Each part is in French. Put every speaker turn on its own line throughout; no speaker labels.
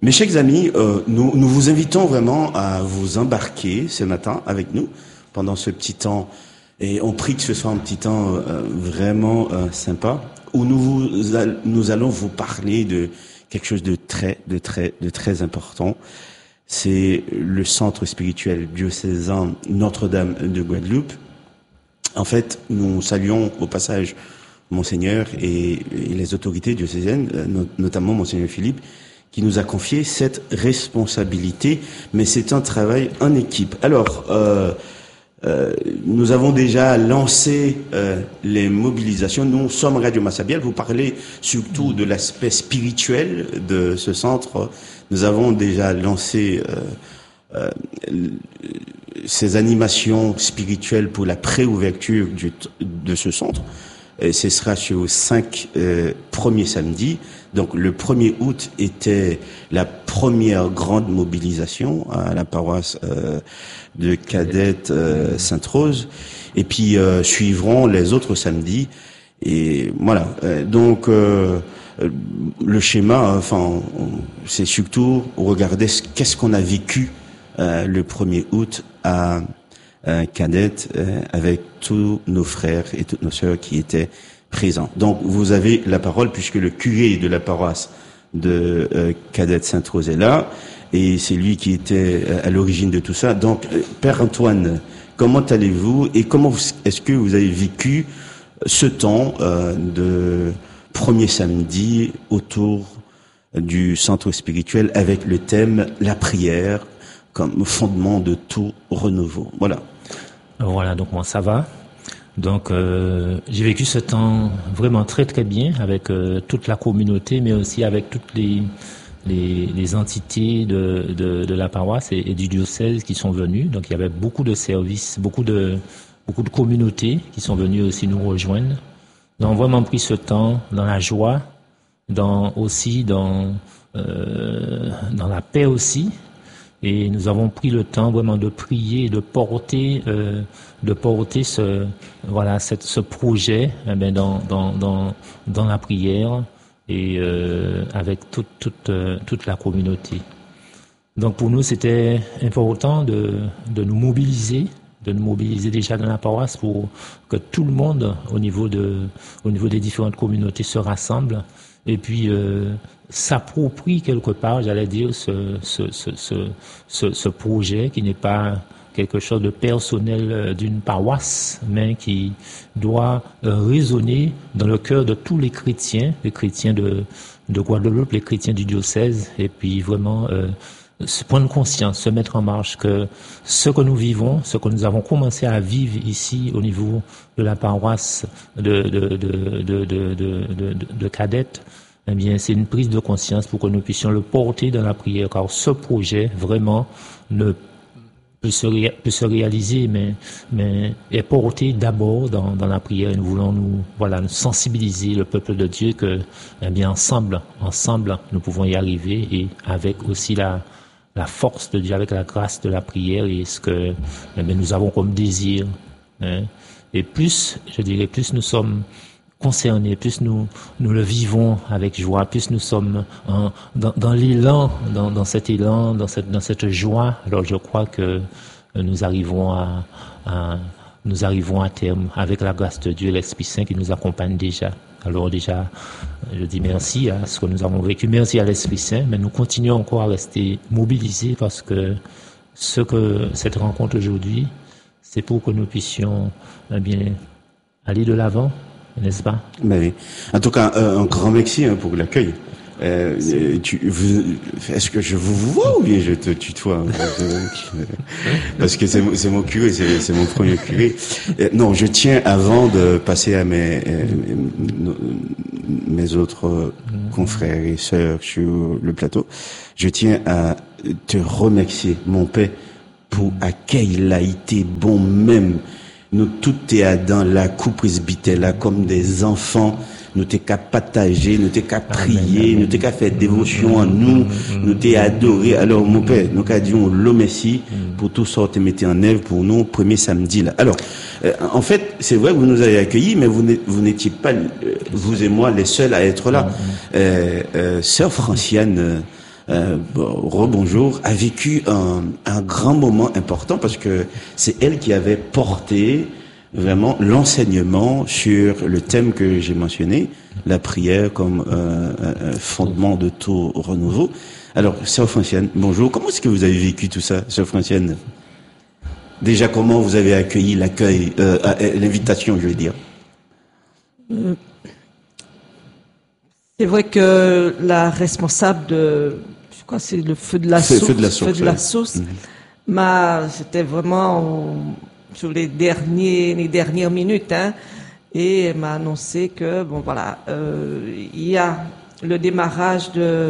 Mes chers amis, nous vous invitons vraiment à vous embarquer ce matin avec nous pendant ce petit temps. Et on prie que ce soit un petit temps vraiment sympa où nous allons vous parler de quelque chose de très important. C'est le centre spirituel diocésain Notre-Dame de Guadeloupe. En fait, nous saluons au passage Monseigneur et les autorités diocésaines, notamment Monseigneur Philippe, qui nous a confié cette responsabilité, mais c'est un travail en équipe. Alors, nous avons déjà lancé les mobilisations. Nous sommes Radio Massabielle. Vous parlez surtout de l'aspect spirituel de ce centre. Nous avons déjà lancé ces animations spirituelles pour la préouverture de ce centre. Ce sera sur 5 premiers samedis. Donc le 1er août était la première grande mobilisation à la paroisse de Cadette Sainte-Rose. Et puis suivront les autres samedis. Et voilà. Donc le schéma, c'est surtout regarder qu'est-ce qu'on a vécu le 1er août à Cadette avec tous nos frères et toutes nos sœurs qui étaient présents. Donc vous avez la parole puisque le curé de la paroisse de Cadette Sainte-Rose est là et c'est lui qui était à l'origine de tout ça. Donc Père Antoine, comment allez-vous et comment est-ce que vous avez vécu ce temps de premier samedi autour du centre spirituel avec le thème la prière comme fondement de tout renouveau.
Voilà, donc moi ça va. Donc j'ai vécu ce temps vraiment très très bien avec toute la communauté, mais aussi avec toutes les entités de la paroisse et du diocèse qui sont venues. Donc il y avait beaucoup de services, beaucoup de communautés qui sont venues aussi nous rejoindre. Nous avons vraiment pris ce temps dans la joie, dans la paix aussi. Et nous avons pris le temps vraiment de prier, de porter ce projet dans la prière et avec toute la communauté. Donc pour nous c'était important de nous mobiliser déjà dans la paroisse pour que tout le monde au niveau des différentes communautés se rassemble et puis s'approprie quelque part, j'allais dire, ce projet qui n'est pas quelque chose de personnel d'une paroisse, mais qui doit résonner dans le cœur de tous les chrétiens de Guadeloupe, les chrétiens du diocèse, et puis vraiment se prendre conscience, se mettre en marche que ce que nous vivons, ce que nous avons commencé à vivre ici au niveau de la paroisse de Cadette, eh bien, c'est une prise de conscience pour que nous puissions le porter dans la prière, car ce projet vraiment ne peut se réaliser, mais est porté d'abord dans la prière. Et nous voulons nous sensibiliser le peuple de Dieu que, eh bien, ensemble, nous pouvons y arriver et avec aussi la force de Dieu, avec la grâce de la prière et ce que, eh bien, nous avons comme désir. Hein. Et plus nous sommes concernés, plus nous le vivons avec joie, plus nous sommes dans l'élan, dans cet élan, dans cette joie. Alors je crois que nous arrivons à terme avec la grâce de Dieu, l'Esprit Saint qui nous accompagne déjà. Alors déjà, je dis merci à ce que nous avons vécu, merci à l'Esprit Saint, mais nous continuons encore à rester mobilisés parce que cette rencontre aujourd'hui, c'est pour que nous puissions bien aller de l'avant. N'est-ce pas?
Mais en tout cas, un grand merci pour l'accueil. Est-ce que je vous vois ou bien je te tutoie? Parce que c'est mon curé, c'est mon premier curé. Non, je tiens, avant de passer à mes autres confrères et sœurs sur le plateau, je tiens à te remercier, mon père, pour accueil l'a été bon même. Nous tout est dans la coupe presbytère là comme des enfants, nous t'es qu'à partager, nous t'es qu'à prier, nous t'es qu'à faire dévotion en nous, nous t'es adorer. Alors mon père, nous qu'à dire l'homme merci pour tout ça que mettez en œuvre pour nous premier samedi là. Alors en fait, c'est vrai que vous nous avez accueillis, mais vous n'étiez pas vous et moi les seuls à être là. Sœur Franciane rebonjour, a vécu un grand moment important parce que c'est elle qui avait porté vraiment l'enseignement sur le thème que j'ai mentionné, la prière comme fondement de tout renouveau. Alors, sœur Francienne, bonjour. Comment est-ce que vous avez vécu tout ça, sœur Francienne? Déjà, comment vous avez accueilli l'invitation, je veux dire?
C'est vrai que la responsable je crois que c'est le feu de la source, c'était vraiment sur les dernières minutes, hein, et elle m'a annoncé que il y a le démarrage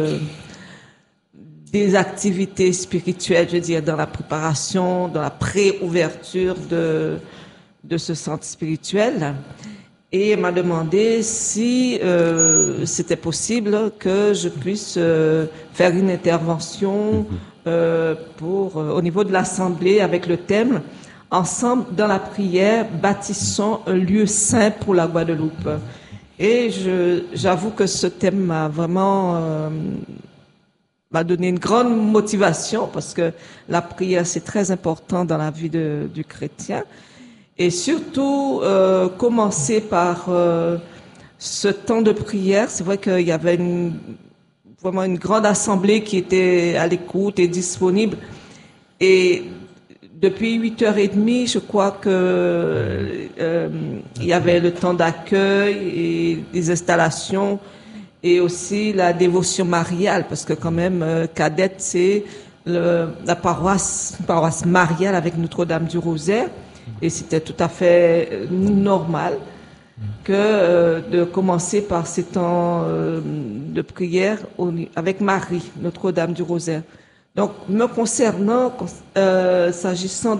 des activités spirituelles, je veux dire, dans la préparation, dans la pré-ouverture de ce centre spirituel. Et elle m'a demandé si c'était possible que je puisse faire une intervention au niveau de l'Assemblée avec le thème « Ensemble dans la prière, bâtissons un lieu saint pour la Guadeloupe ». Et j'avoue que ce thème m'a vraiment m'a donné une grande motivation parce que la prière, c'est très important dans la vie du chrétien. Et surtout, commencer par ce temps de prière. C'est vrai qu'il y avait vraiment une grande assemblée qui était à l'écoute et disponible. Et depuis 8h30, je crois que il y avait le temps d'accueil et des installations et aussi la dévotion mariale, parce que quand même, Cadette, c'est la paroisse mariale avec Notre-Dame du Rosaire. Et c'était tout à fait normal que de commencer par ces temps de prière avec Marie, Notre-Dame du Rosaire. Donc, me concernant, s'agissant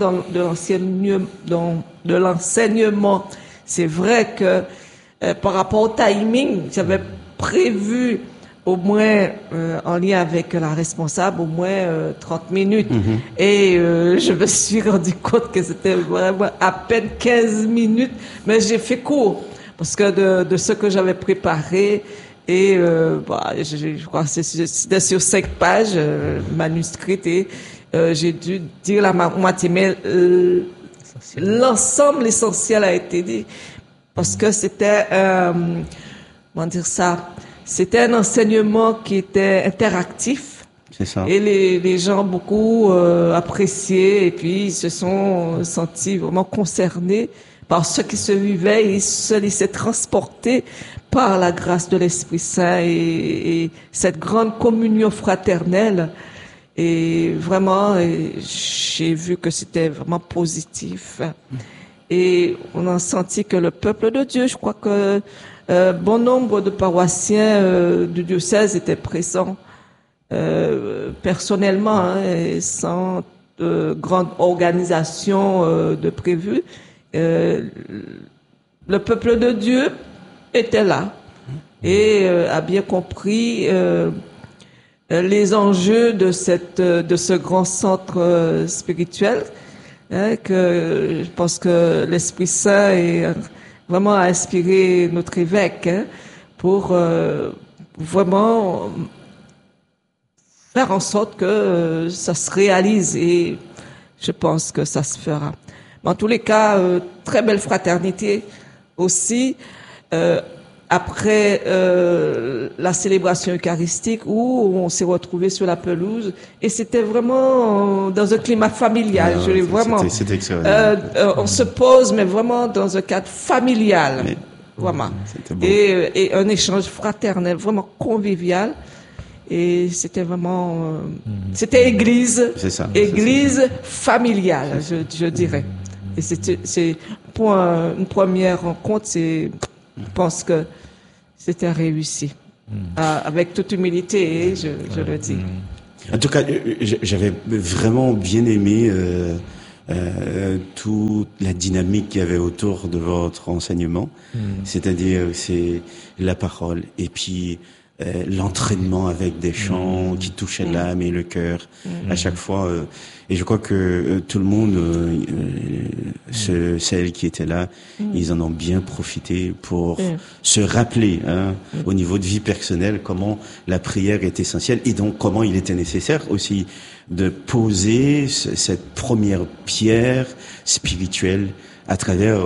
de l'enseignement, c'est vrai que par rapport au timing, j'avais prévu au moins, en lien avec la responsable, au moins 30 minutes. Et je me suis rendu compte que c'était vraiment à peine 15 minutes, mais j'ai fait court, parce que de ce que j'avais préparé, et je crois que c'était sur 5 pages manuscrites, et j'ai dû dire la moitié, mais l'ensemble essentiel a été dit, parce que c'était, comment dire ça, c'était un enseignement qui était interactif.
C'est ça.
Et les gens beaucoup apprécié et puis ils se sont sentis vraiment concernés par ce qui se vivait et ils se laissaient transporter par la grâce de l'Esprit Saint et cette grande communion fraternelle. Et vraiment, j'ai vu que c'était vraiment positif. Et on a senti que le peuple de Dieu, je crois que bon nombre de paroissiens du diocèse étaient présents personnellement, hein, et sans grande organisation de prévu. Le peuple de Dieu était là et a bien compris les enjeux de ce grand centre spirituel, hein, que je pense que l'Esprit Saint est vraiment inspiré notre évêque, hein, pour vraiment faire en sorte que ça se réalise, et je pense que ça se fera. Mais en tous les cas, très belle fraternité aussi après la célébration eucharistique où on s'est retrouvés sur la pelouse et c'était vraiment dans un climat familial. Je l'ai vraiment.
C'était extraordinaire.
On se pose, mais vraiment dans un cadre familial, mais, vraiment. Et un échange fraternel, vraiment convivial. Et c'était vraiment, c'était église, église familiale, je dirais. Et c'est pour une première rencontre, je pense que c'était réussi, avec toute humilité, je le dis.
En tout cas, j'avais vraiment bien aimé toute la dynamique qu'il y avait autour de votre enseignement, c'est-à-dire c'est la parole et puis l'entraînement avec des chants qui touchaient l'âme et le cœur à chaque fois. Et je crois que tout le monde, celles qui étaient là, ils en ont bien profité pour se rappeler, au niveau de vie personnelle, comment la prière est essentielle et donc comment il était nécessaire aussi de poser cette première pierre spirituelle à travers,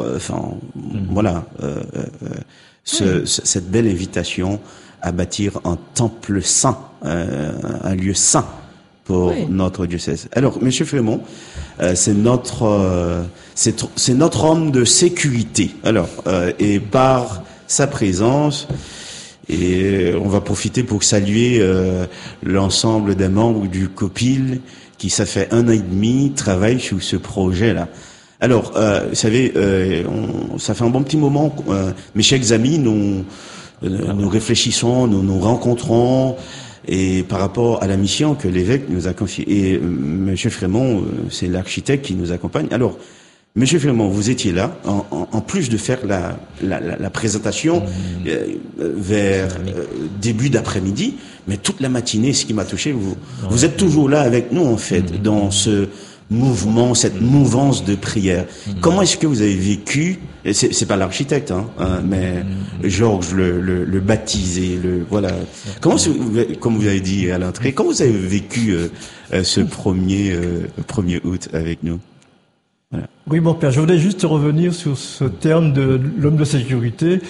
cette belle invitation à bâtir un temple saint, un lieu saint pour notre diocèse. Alors, Monsieur Frémont, c'est notre homme de sécurité. Alors, et par sa présence, et on va profiter pour saluer l'ensemble des membres du COPIL qui, ça fait 1 an et demi, travaillent sur ce projet-là. Alors, vous savez, ça fait un bon petit moment, mes chers amis, nous réfléchissons, nous nous rencontrons, et par rapport à la mission que l'évêque nous a confiée. Et Monsieur Frémont, c'est l'architecte qui nous accompagne. Alors, Monsieur Frémont, vous étiez là, en plus de faire la présentation vers début d'après-midi, mais toute la matinée, ce qui m'a touché, vous êtes toujours là avec nous, en fait, dans ce mouvement, cette mouvance de prière. Comment est-ce que vous avez vécu, c'est pas l'architecte, mais Georges, le baptisé, voilà. Comme vous avez dit à l'entrée, comment vous avez vécu ce 1er août avec nous? Voilà.
Oui, mon père, je voulais juste revenir sur ce terme de l'homme de sécurité.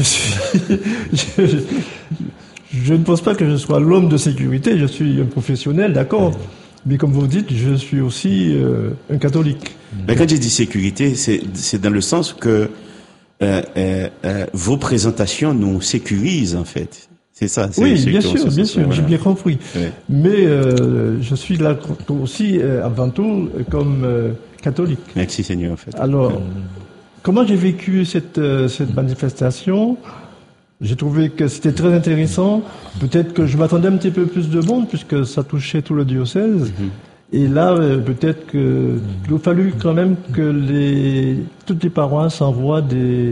Je ne pense pas que je sois l'homme de sécurité, je suis un professionnel, d'accord. Mais comme vous dites, je suis aussi un catholique.
Mais quand j'ai dit sécurité, c'est dans le sens que vos présentations nous sécurisent, en fait. C'est ça.
Oui, bien sûr, voilà. J'ai bien compris. Ouais. Mais je suis là aussi, avant tout, comme catholique.
Merci Seigneur, en fait.
Alors, comment j'ai vécu cette manifestation? J'ai trouvé que c'était très intéressant. Peut-être que je m'attendais un petit peu plus de monde puisque ça touchait tout le diocèse. Et là, peut-être que il a fallu quand même que toutes les paroisses envoient des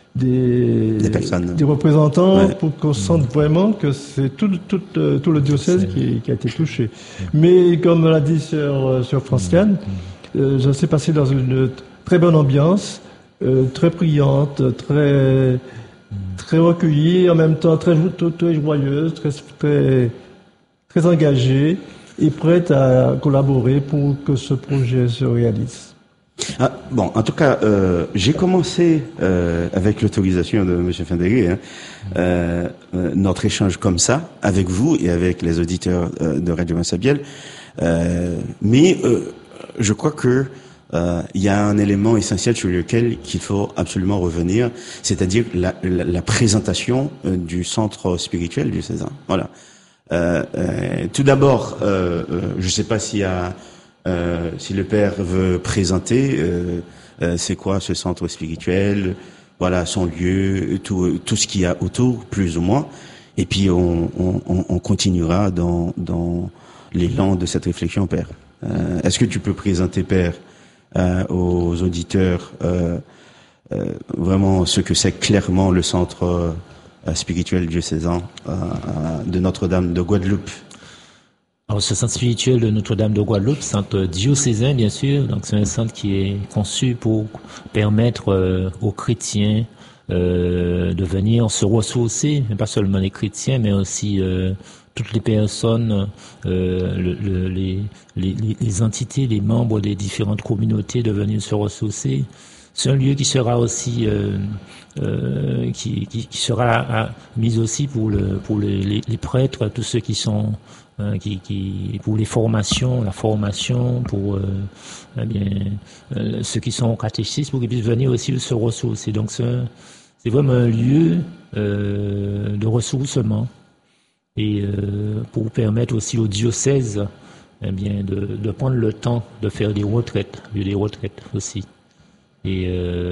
représentants pour qu'on sente vraiment que c'est tout le diocèse qui a été touché. Mais comme l'a dit Sœur Franciane, ça s'est passé dans une très bonne ambiance, très priante, très recueillie, en même temps très joyeuse, très engagée et prête à collaborer pour que ce projet se réalise.
Bon, en tout cas, j'ai commencé avec l'autorisation de M. Findéré, notre échange comme ça, avec vous et avec les auditeurs de Radio Massabielle. Mais je crois que il y a un élément essentiel sur lequel il faut absolument revenir, c'est-à-dire la présentation du centre spirituel du César. Voilà. Tout d'abord, je ne sais pas si le père veut présenter c'est quoi ce centre spirituel, voilà son lieu, tout ce qu'il y a autour, plus ou moins, et puis on continuera dans l'élan de cette réflexion, père. Est-ce que tu peux présenter, père, aux auditeurs vraiment ce que c'est clairement le centre spirituel diocésain de Notre-Dame de Guadeloupe?
Alors, ce centre spirituel de Notre-Dame de Guadeloupe, centre diocésain bien sûr, donc c'est un centre qui est conçu pour permettre aux chrétiens de venir se ressourcer, mais pas seulement les chrétiens, mais aussi toutes les personnes, les entités, les membres des différentes communautés de venir se ressourcer. C'est un lieu qui sera aussi qui sera mis aussi pour les prêtres, tous ceux qui sont pour les formations, la formation pour ceux qui sont catéchistes, pour qu'ils puissent venir aussi se ressourcer. Donc c'est vraiment un lieu de ressourcement. Et pour permettre aussi au diocèse de prendre le temps de faire des retraites aussi. Et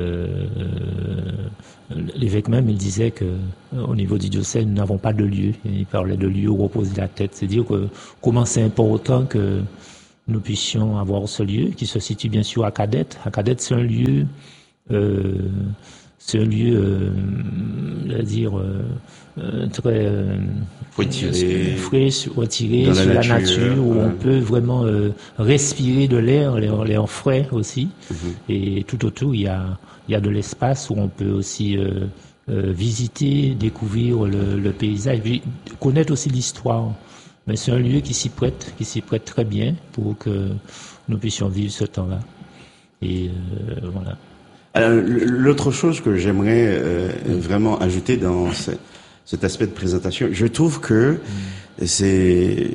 l'évêque même, il disait que au niveau du diocèse, nous n'avons pas de lieu. Il parlait de lieu où reposer la tête. C'est-à-dire que comment c'est important que nous puissions avoir ce lieu qui se situe bien sûr à Cadette. À Cadette, c'est un lieu c'est un lieu, je veux dire, très frais, retiré
dans
sur la
nature,
nature, où on peut vraiment respirer de l'air frais aussi. Et tout autour, il y a de l'espace où on peut aussi visiter, découvrir le paysage, puis connaître aussi l'histoire. Mais c'est un lieu qui s'y prête très bien pour que nous puissions vivre ce temps-là. Et voilà.
Alors, l'autre chose que j'aimerais vraiment ajouter dans cet aspect de présentation, je trouve que c'est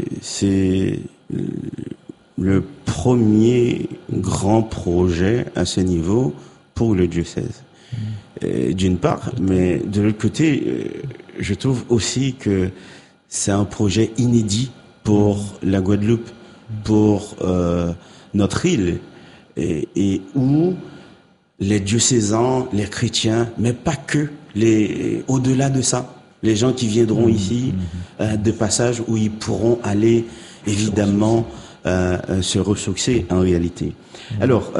le premier grand projet à ce niveau pour le diocèse. D'une part, mais de l'autre côté, je trouve aussi que c'est un projet inédit pour la Guadeloupe, pour notre île, et où les diocésains, les chrétiens, mais pas que, au-delà de ça, les gens qui viendront ici de passage, où ils pourront aller évidemment se ressourcer en réalité. Alors,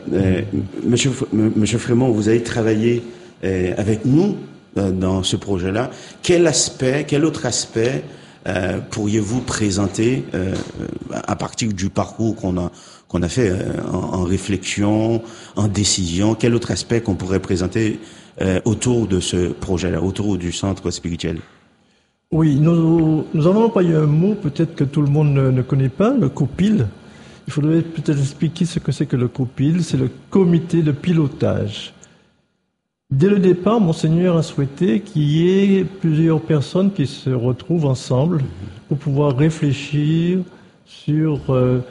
Monsieur Frémont, vous avez travaillé avec nous dans ce projet-là. Quel autre aspect pourriez-vous présenter à partir du parcours qu'on a fait en réflexion, en décision? Quel autre aspect qu'on pourrait présenter autour de ce projet-là, autour du centre spirituel?
Oui, nous avons employé un mot peut-être que tout le monde ne connaît pas, le COPIL. Il faudrait peut-être expliquer ce que c'est que le COPIL. C'est le comité de pilotage. Dès le départ, Monseigneur a souhaité qu'il y ait plusieurs personnes qui se retrouvent ensemble pour pouvoir réfléchir sur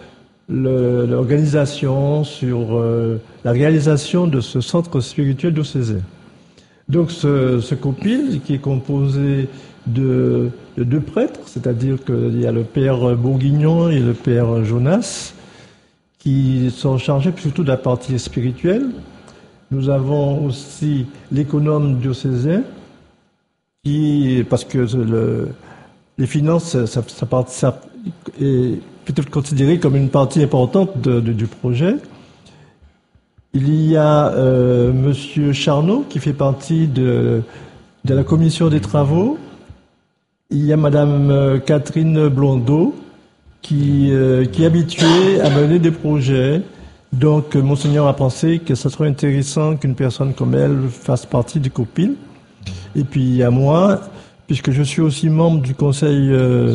l'organisation, sur la réalisation de ce centre spirituel diocésain. Donc ce COPIL, qui est composé de deux prêtres, c'est-à-dire qu'il y a le père Bourguignon et le père Jonas, qui sont chargés surtout de la partie spirituelle. Nous avons aussi l'économe diocésain, parce que les finances, ça est peut-être considéré comme une partie importante du projet. Il y a Monsieur Charnot, qui fait partie de la commission des travaux. Il y a Madame Catherine Blondeau, qui est habituée à mener des projets. Donc, Monseigneur a pensé que ce serait intéressant qu'une personne comme elle fasse partie du COPIL. Et puis, il y a moi, puisque je suis aussi membre du conseil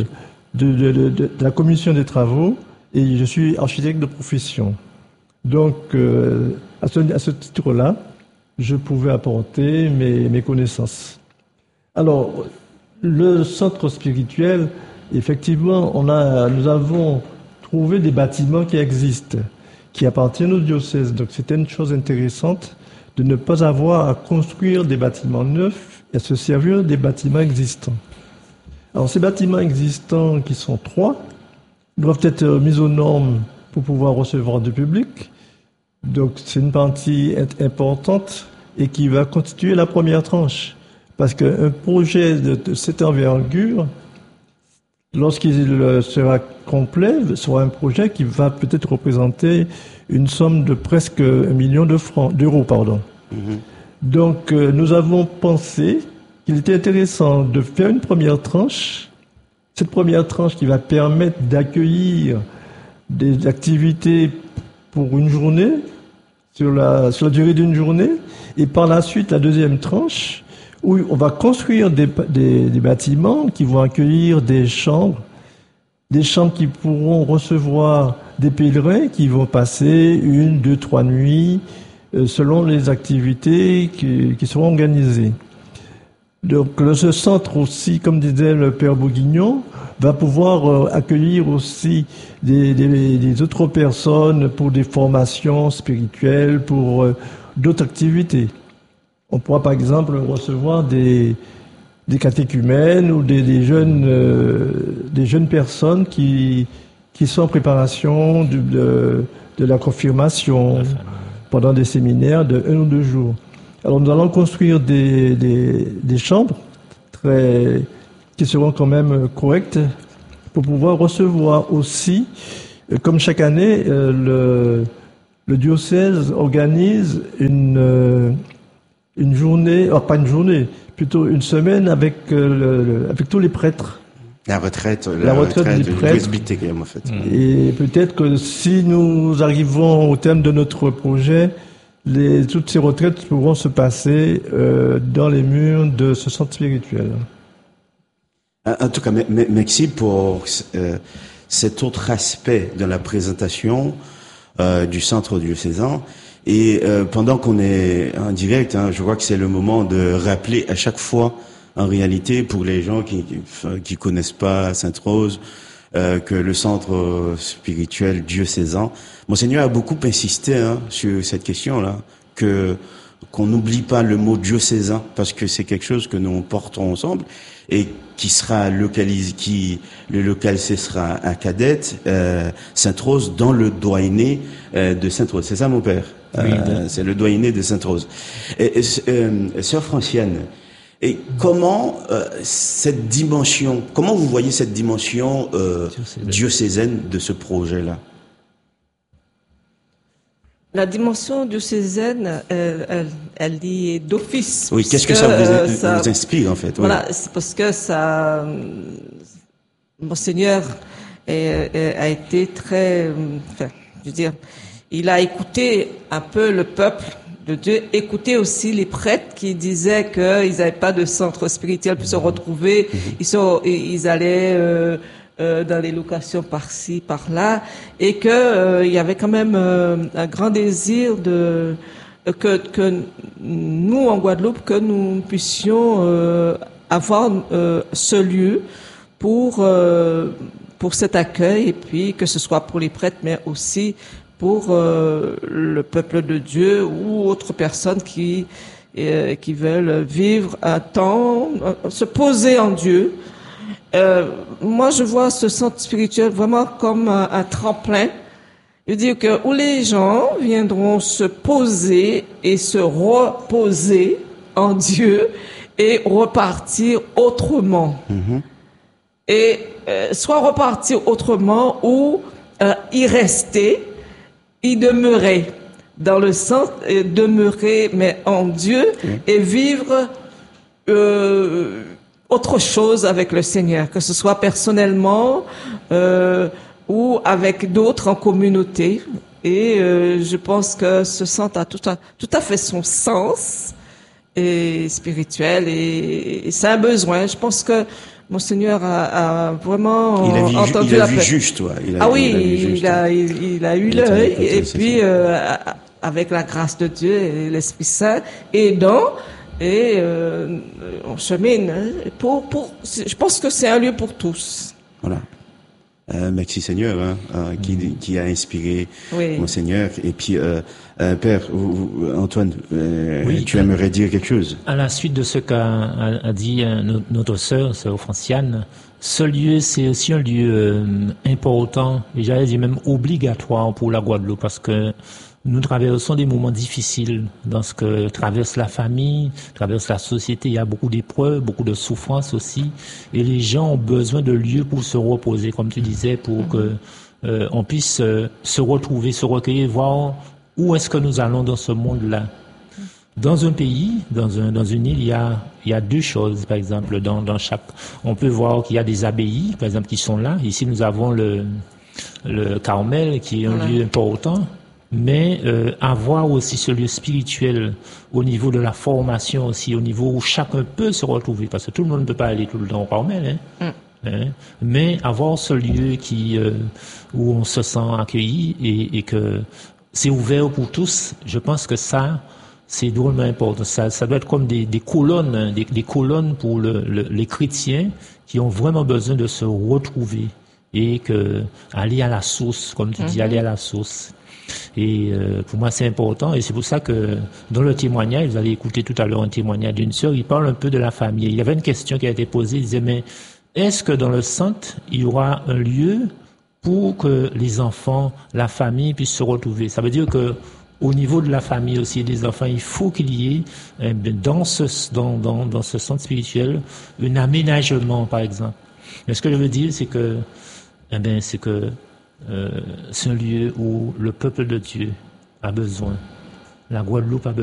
de la commission des travaux, et je suis architecte de profession. Donc, à ce titre-là, je pouvais apporter mes connaissances. Alors, le centre spirituel, effectivement, nous avons trouvé des bâtiments qui existent, qui appartiennent au diocèse. Donc, c'était une chose intéressante de ne pas avoir à construire des bâtiments neufs et à se servir des bâtiments existants. Alors, ces bâtiments existants, qui sont 3, doivent être mis aux normes pour pouvoir recevoir du public. Donc, c'est une partie importante et qui va constituer la première tranche. Parce qu'un projet de cette envergure, lorsqu'il sera complet, sera un projet qui va peut-être représenter une somme de presque 1 million d'euros. Donc, nous avons pensé qu'il était intéressant de faire une première tranche. Cette première tranche qui va permettre d'accueillir des activités pour une journée, sur la durée d'une journée, et par la suite, la deuxième tranche, où on va construire des bâtiments qui vont accueillir des chambres qui pourront recevoir des pèlerins qui vont passer 1, 2, 3 nuits, selon les activités qui seront organisées. Donc, ce centre aussi, comme disait le père Bourguignon, va pouvoir accueillir aussi des autres personnes pour des formations spirituelles, pour d'autres activités. On pourra par exemple recevoir des catéchumènes ou des jeunes personnes qui sont en préparation de la confirmation pendant des séminaires de 1 ou 2 jours. Alors nous allons construire des chambres qui seront quand même correctes pour pouvoir recevoir aussi, comme chaque année, le diocèse organise une une journée, pas une journée, plutôt une semaine avec tous les prêtres.
La retraite
des
du
prêtres.
presbytérium, en fait.
Et peut-être que si nous arrivons au terme de notre projet, toutes ces retraites pourront se passer dans les murs de ce centre spirituel.
En tout cas, merci pour cet autre aspect de la présentation du centre diocésain. Et pendant qu'on est en direct, je crois que c'est le moment de rappeler à chaque fois, en réalité, pour les gens qui connaissent pas Sainte-Rose, que le centre spirituel diocésain, Monseigneur a beaucoup insisté sur cette question-là, qu'on n'oublie pas le mot diocésain, parce que c'est quelque chose que nous portons ensemble et qui sera localisé, le local ce sera à Cadette, Sainte-Rose, dans le doyenné de Sainte-Rose. C'est ça, mon père? Oui, c'est le doyenné de Sainte-Rose. Sœur Franciane, et comment comment vous voyez cette dimension diocésaine de ce projet-là?
La dimension diocésaine, elle y est d'office.
Oui, qu'est-ce que ça vous inspire, en fait?
Voilà, c'est parce que Monseigneur a été très, il a écouté un peu le peuple de Dieu, écouté aussi les prêtres qui disaient qu'ils n'avaient pas de centre spirituel pour se retrouver. Ils allaient dans les locations par-ci, par-là, et que il y avait quand même un grand désir que nous en Guadeloupe, que nous puissions avoir ce lieu pour cet accueil, et puis que ce soit pour les prêtres, mais aussi pour le peuple de Dieu ou autres personnes qui veulent vivre un temps, se poser en Dieu. Moi, je vois ce centre spirituel vraiment comme un tremplin. Je veux dire que où les gens viendront se poser et se reposer en Dieu et repartir autrement. Mm-hmm. Et soit repartir autrement ou y rester, y demeurer dans le sens demeurer mais en Dieu et vivre autre chose avec le Seigneur, que ce soit personnellement ou avec d'autres en communauté. Et je pense que ce centre a tout à fait son sens et spirituel et c'est un besoin. Je pense que Monseigneur a vraiment entendu
il a
la
vu
paix.
juste, toi.
Il a eu l'œil et puis avec la grâce de Dieu et l'Esprit Saint aidant et on chemine je pense que c'est un lieu pour tous.
Voilà. Merci Seigneur, qui a inspiré Monseigneur. Et puis, Père, Antoine, tu aimerais dire quelque chose?
À la suite de ce qu'a dit notre sœur Franciane, ce lieu, c'est aussi un lieu important, et j'allais dire même obligatoire pour la Guadeloupe, parce que nous traversons des moments difficiles dans ce que traverse la famille, traverse la société. Il y a beaucoup d'épreuves, beaucoup de souffrances aussi. Et les gens ont besoin de lieux pour se reposer, comme tu disais, pour que on puisse se retrouver, se recueillir, voir où est-ce que nous allons dans ce monde-là. Dans un pays, dans une île, il y a deux choses, par exemple, dans chaque. On peut voir qu'il y a des abbayes, par exemple, qui sont là. Ici, nous avons le Carmel, qui est un lieu important. Mais avoir aussi ce lieu spirituel au niveau de la formation aussi, au niveau où chacun peut se retrouver, parce que tout le monde ne peut pas aller tout le temps au Carmel, mais avoir ce lieu où on se sent accueilli et que c'est ouvert pour tous, je pense que ça, c'est drôlement important. Ça doit être comme des colonnes, des colonnes pour les chrétiens qui ont vraiment besoin de se retrouver et aller à la source, comme tu dis, aller à la source. Et pour moi, c'est important. Et c'est pour ça que dans le témoignage, vous allez écouter tout à l'heure un témoignage d'une sœur, il parle un peu de la famille. Il y avait une question qui a été posée, il disait, mais est-ce que dans le centre, il y aura un lieu pour que les enfants, la famille puissent se retrouver? Ça veut dire que au niveau de la famille aussi et des enfants, il faut qu'il y ait dans ce centre spirituel un aménagement, par exemple. Mais ce que je veux dire, c'est que c'est un lieu où le peuple de Dieu a besoin. La Guadeloupe a besoin.